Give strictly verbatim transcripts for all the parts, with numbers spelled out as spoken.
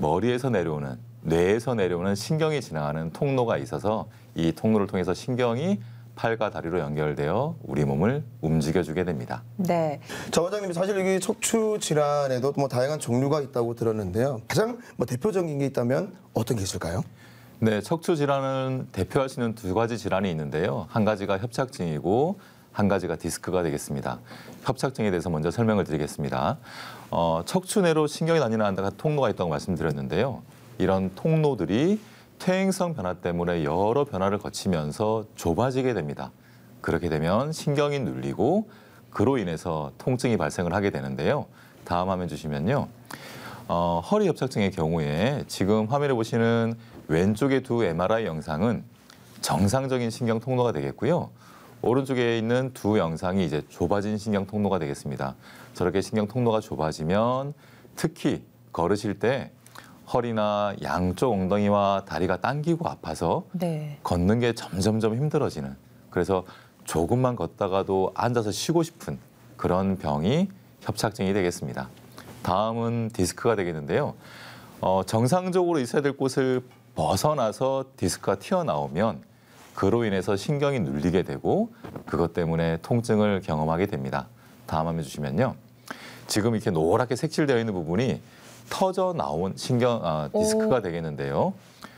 머리에서 내려오는, 뇌에서 내려오는 신경이 지나가는 통로가 있어서 이 통로를 통해서 신경이 팔과 다리로 연결되어 우리 몸을 움직여주게 됩니다. 네. 자, 원장님, 사실 이 척추 질환에도 뭐 다양한 종류가 있다고 들었는데요. 가장 뭐 대표적인 게 있다면 어떤 게 있을까요? 네, 척추 질환은 대표할 수 있는 두 가지 질환이 있는데요. 한 가지가 협착증이고 한 가지가 디스크가 되겠습니다. 협착증에 대해서 먼저 설명을 드리겠습니다. 어, 척추 내로 신경이 다니는 통로가 있다고 말씀드렸는데요. 이런 통로들이 퇴행성 변화 때문에 여러 변화를 거치면서 좁아지게 됩니다. 그렇게 되면 신경이 눌리고 그로 인해서 통증이 발생을 하게 되는데요. 다음 화면 주시면요. 어, 허리 협착증의 경우에 지금 화면에 보시는 왼쪽의 두 엠알아이 영상은 정상적인 신경 통로가 되겠고요. 오른쪽에 있는 두 영상이 이제 좁아진 신경 통로가 되겠습니다. 저렇게 신경 통로가 좁아지면 특히 걸으실 때 허리나 양쪽 엉덩이와 다리가 당기고 아파서 네. 걷는 게 점점점 힘들어지는, 그래서 조금만 걷다가도 앉아서 쉬고 싶은 그런 병이 협착증이 되겠습니다. 다음은 디스크가 되겠는데요. 어, 정상적으로 있어야 될 곳을 벗어나서 디스크가 튀어나오면 그로 인해서 신경이 눌리게 되고 그것 때문에 통증을 경험하게 됩니다. 다음 화면 주시면요. 지금 이렇게 노랗게 색칠되어 있는 부분이 터져 나온 신경 아, 디스크가 오. 되겠는데요.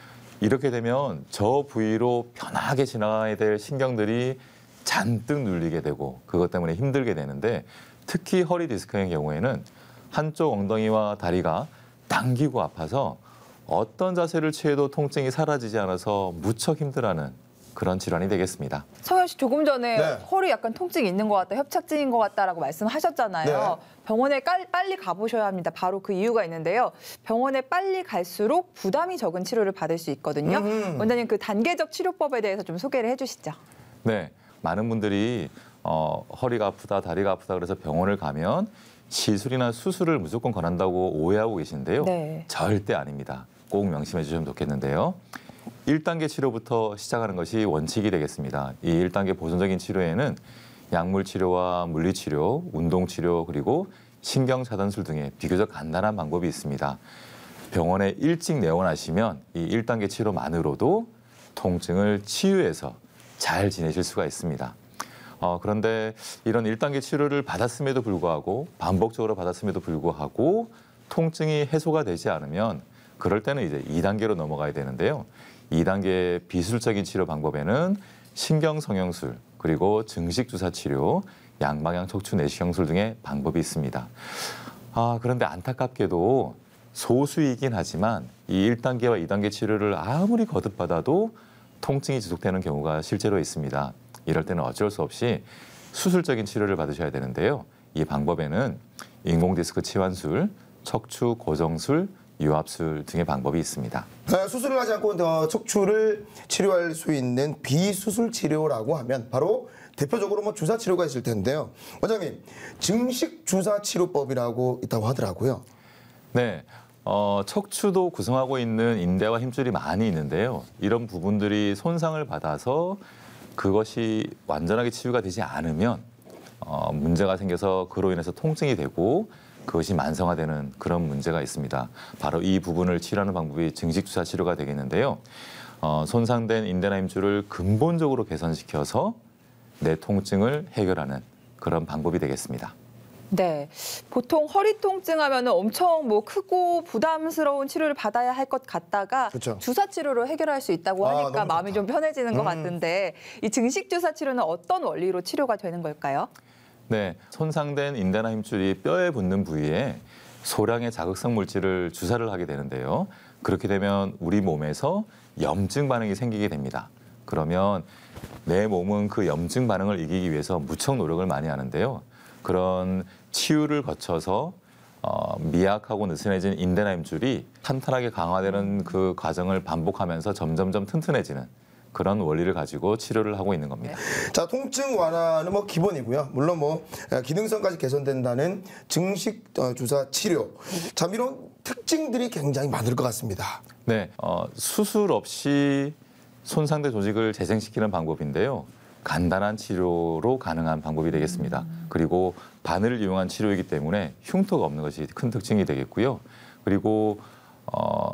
이렇게 되면 저 부위로 편하게 지나가야 될 신경들이 잔뜩 눌리게 되고 그것 때문에 힘들게 되는데, 특히 허리 디스크의 경우에는 한쪽 엉덩이와 다리가 당기고 아파서 어떤 자세를 취해도 통증이 사라지지 않아서 무척 힘들어하는 그런 질환이 되겠습니다. 성현 씨 조금 전에 네. 허리 약간 통증이 있는 것 같다, 협착증인 것 같다라고 말씀하셨잖아요. 네. 병원에 깔, 빨리 가보셔야 합니다. 바로 그 이유가 있는데요. 병원에 빨리 갈수록 부담이 적은 치료를 받을 수 있거든요. 음흠. 원장님 그 단계적 치료법에 대해서 좀 소개를 해주시죠. 네, 많은 분들이 어, 허리가 아프다, 다리가 아프다 그래서 병원을 가면 시술이나 수술을 무조건 권한다고 오해하고 계신데요. 네. 절대 아닙니다. 꼭 명심해 주시면 좋겠는데요. 일 단계 치료부터 시작하는 것이 원칙이 되겠습니다. 이 일 단계 보존적인 치료에는 약물 치료와 물리 치료, 운동 치료, 그리고 신경 차단술 등의 비교적 간단한 방법이 있습니다. 병원에 일찍 내원하시면 이 일 단계 치료만으로도 통증을 치유해서 잘 지내실 수가 있습니다. 어, 그런데 이런 일 단계 치료를 받았음에도 불구하고 반복적으로 받았음에도 불구하고 통증이 해소가 되지 않으면 그럴 때는 이제 이 단계로 넘어가야 되는데요. 이 단계 비술적인 치료 방법에는 신경성형술, 그리고 증식주사 치료, 양방향 척추 내시경술 등의 방법이 있습니다. 아, 그런데 안타깝게도 소수이긴 하지만 이 일 단계와 이 단계 치료를 아무리 거듭받아도 통증이 지속되는 경우가 실제로 있습니다. 이럴 때는 어쩔 수 없이 수술적인 치료를 받으셔야 되는데요. 이 방법에는 인공디스크 치환술, 척추 고정술, 유압술 등의 방법이 있습니다. 아, 수술을 하지 않고 어, 척추를 치료할 수 있는 비수술 치료라고 하면 바로 대표적으로 뭐 주사 치료가 있을 텐데요. 원장님, 증식 주사 치료법이라고 있다고 하더라고요. 네, 어, 척추도 구성하고 있는 인대와 힘줄이 많이 있는데요. 이런 부분들이 손상을 받아서 그것이 완전하게 치유가 되지 않으면 어, 문제가 생겨서 그로 인해서 통증이 되고 그것이 만성화되는 그런 문제가 있습니다. 바로 이 부분을 치료하는 방법이 증식주사 치료가 되겠는데요. 어, 손상된 인대나 힘줄을 근본적으로 개선시켜서 내 통증을 해결하는 그런 방법이 되겠습니다. 네, 보통 허리 통증하면 엄청 뭐 크고 부담스러운 치료를 받아야 할 것 같다가 그렇죠. 주사 치료로 해결할 수 있다고 아, 하니까 너무 마음이 좋다. 좀 편해지는 것 음. 같은데 이 증식 주사 치료는 어떤 원리로 치료가 되는 걸까요? 네, 손상된 인대나 힘줄이 뼈에 붙는 부위에 소량의 자극성 물질을 주사를 하게 되는데요. 그렇게 되면 우리 몸에서 염증 반응이 생기게 됩니다. 그러면 내 몸은 그 염증 반응을 이기기 위해서 무척 노력을 많이 하는데요. 그런 치유를 거쳐서 어, 미약하고 느슨해진 인대나 힘줄이 탄탄하게 강화되는 그 과정을 반복하면서 점점점 튼튼해지는 그런 원리를 가지고 치료를 하고 있는 겁니다. 자, 통증 완화는 뭐 기본이고요. 물론 뭐 기능성까지 개선된다는 증식 어, 주사 치료. 자, 이런 특징들이 굉장히 많을 것 같습니다. 네, 어, 수술 없이 손상된 조직을 재생시키는 방법인데요. 간단한 치료로 가능한 방법이 되겠습니다. 음. 그리고 바늘을 이용한 치료이기 때문에 흉터가 없는 것이 큰 특징이 되겠고요. 그리고 어,